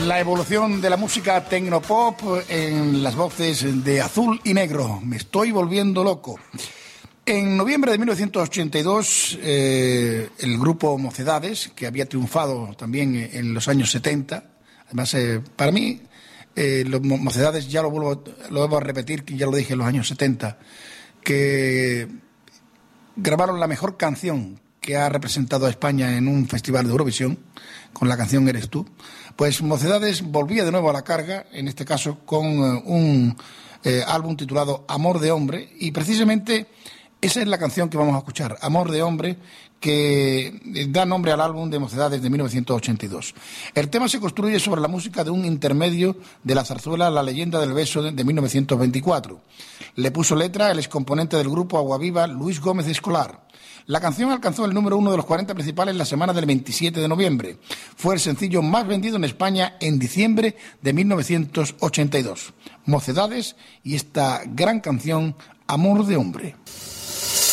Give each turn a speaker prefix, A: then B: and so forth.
A: La evolución de la música tecnopop en las voces de Azul y Negro. Me estoy volviendo loco. En noviembre de 1982, el grupo Mocedades, que había triunfado también en los años 70, además, para mí, los Mocedades, ya lo vuelvo a repetir, que ya lo dije en los años 70, que grabaron la mejor canción que ha representado a España en un festival de Eurovisión, con la canción Eres tú. Pues Mocedades volvía de nuevo a la carga, en este caso con un álbum titulado Amor de Hombre, y precisamente esa es la canción que vamos a escuchar, Amor de Hombre, que da nombre al álbum de Mocedades de 1982. El tema se construye sobre la música de un intermedio de la zarzuela La leyenda del beso de 1924. Le puso letra el excomponente del grupo Aguaviva, Luis Gómez Escolar. La canción alcanzó el número 1 de los 40 principales la semana del 27 de noviembre. Fue el sencillo más vendido en España en diciembre de 1982. Mocedades y esta gran canción, Amor de Hombre.